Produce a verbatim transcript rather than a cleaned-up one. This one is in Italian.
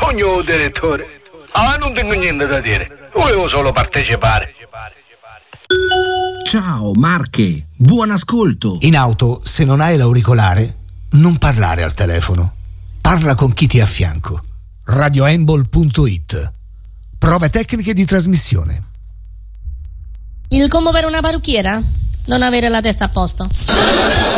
sogno, direttore. Ah, non tengo niente da dire. Volevo solo partecipare. Ciao Marche, buon ascolto. In auto, se non hai l'auricolare, non parlare al telefono. Parla con chi ti è a fianco. radioembol punto it. Prove tecniche di trasmissione. Il combo per una parrucchiera? Non avere la testa a posto.